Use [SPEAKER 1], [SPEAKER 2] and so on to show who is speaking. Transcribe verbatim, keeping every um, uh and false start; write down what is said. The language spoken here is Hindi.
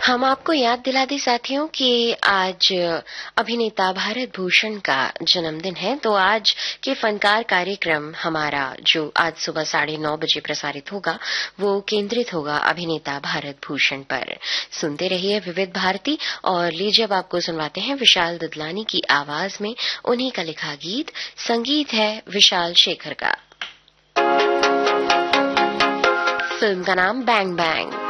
[SPEAKER 1] हम आपको याद दिला दें साथियों कि आज अभिनेता भारत भूषण का जन्मदिन है, तो आज के फनकार कार्यक्रम हमारा जो आज सुबह साढ़े नौ बजे प्रसारित होगा वो केंद्रित होगा अभिनेता भारत भूषण पर। सुनते रहिए विविध भारती और लीजिए अब आपको सुनवाते हैं विशाल ददलानी की आवाज में उन्हीं का लिखा गीत। संगीत है विशाल शेखर का। फिल्म का नाम बैंग बैंग।